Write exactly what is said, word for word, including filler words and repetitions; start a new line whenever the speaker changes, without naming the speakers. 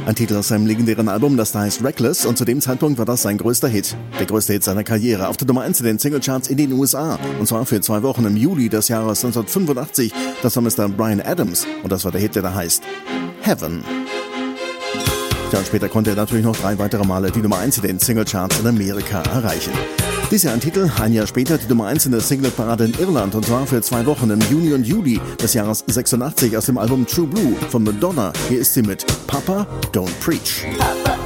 Ein Titel aus seinem legendären Album, das da heißt Reckless, und zu dem Zeitpunkt war das sein größter Hit. Der größte Hit seiner Karriere, auf der Nummer eins in den Singlecharts in den U S A. Und zwar für zwei Wochen im Juli des Jahres neunzehnhundertfünfundachtzig. Das war Mister Bryan Adams und das war der Hit, der da heißt Heaven. Ja, und später konnte er natürlich noch drei weitere Male die Nummer eins in den Singlecharts in Amerika erreichen. Dies Jahr ein Titel, ein Jahr später die Nummer eins in der Singleparade in Irland, und zwar für zwei Wochen im Juni und Juli des Jahres sechsundachtzig aus dem Album True Blue von Madonna. Hier ist sie mit Papa Don't Preach.
Papa.